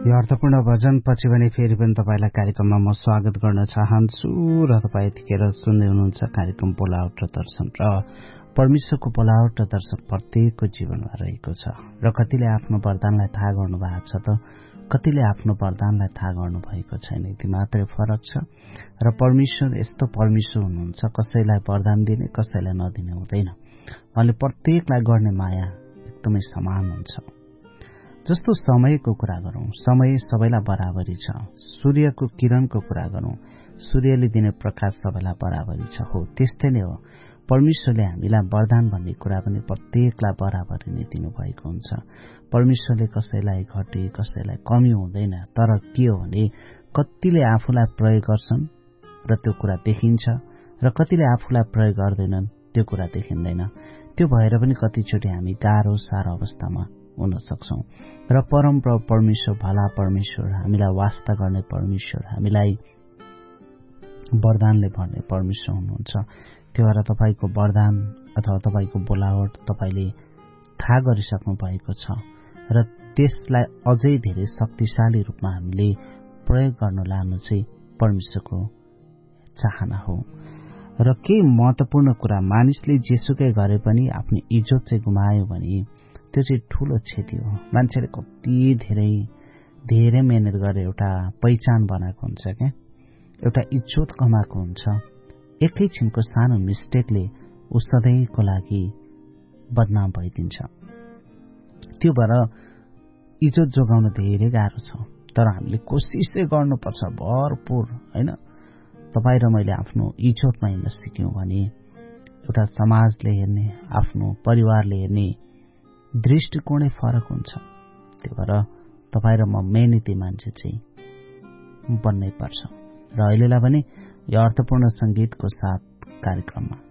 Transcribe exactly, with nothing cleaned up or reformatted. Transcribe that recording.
यो अर्थपूर्ण भजन पछि भने फेरि पनि तपाईलाई कार्यक्रममा म स्वागत गर्न चाहन्छु र तपाईँ यतिखेर सुन्दै हुनुहुन्छ कार्यक्रम बोलावट र दर्शन र परमेश्वरको बोलावट र दर्शन प्रत्येकको जीवनमा रहेको छ र कतिले आफ्नो वरदानलाई थाहा गर्नु भएको छ त कतिले आफ्नो वरदानलाई थाहा गर्नु भएको छैन। यति मात्रै फरक छ र परमेश्वर यस्तो परमेश्वर हुनुहुन्छ, कसैलाई वरदान दिने कसैलाई नदिने हुँदैन। उहाँले प्रत्येकलाई गर्ने माया एकदमै समान हुन्छ। जस्तो समयको कुरा गरौं, समय सबैलाई बराबरी छ। सूर्यको किरणको कुरा गरौं, सूर्यले दिने प्रकाश सबैलाई बराबरी छ। हो त्यस्तै नै हो, परमेश्वरले हामीलाई वरदान भन्ने कुरा पनि प्रत्येकलाई बराबरी नै दिनुभएको हुन्छ। परमेश्वरले कसैलाई घटे कसैलाई कमी हुँदैन। तर के हो भने कतिले आफूलाई प्रयोग गर्छन् र त्यो कुरा देखिन्छ र कतिले आफूलाई प्रयोग गर्दैनन्, त्यो कुरा देखिँदैन। त्यो भएर पनि कतिचोटि हामी गाह्रो सारो अवस्थामा हुन सक्छौं र परम परमेश्वर, भला परमेश्वर, हामीलाई वास्ता गर्ने परमेश्वर, हामीलाई वरदानले भर्ने परमेश्वर हुनुहुन्छ। त्यो भएर तपाईको वरदान अथवा तपाईको बोलावट तपाईले थाहा गरिसक्नु भएको छ र त्यसलाई अझै धेरै शक्तिशाली रूपमा हामीले प्रयोग गर्न लानु चाहिँ परमेश्वरको चाहना हो। र केही महत्वपूर्ण कुरा, मानिसले जेसुकै गरे पनि आफ्नो इज्जत चाहिँ गुमायो भने त्यो चाहिँ ठूलो क्षति हो। मान्छेले कति धेरै धेरै मेहनत गरेर एउटा पहिचान बनाएको हुन्छ क्या, एउटा इज्जत कमाएको हुन्छ। एकैछिनको सानो मिस्टेकले ऊ सधैँको लागि बदनाम भइदिन्छ। त्यो भएर इज्जत जोगाउन धेरै गाह्रो छ, तर हामीले कोसिस चाहिँ गर्नुपर्छ भरपूर, होइन। तपाईँ र मैले आफ्नो इज्जतमा हिँड्न सिक्यौँ भने एउटा समाजले हेर्ने, आफ्नो परिवारले हेर्ने दृष्टिकोणै फरक हुन्छ। त्यो भएर तपाईँ र म मेहनती मान्छे चाहिँ बन्नै पर्छ। र अहिलेलाई पनि यो अर्थपूर्ण संगीतको साथ कार्यक्रममा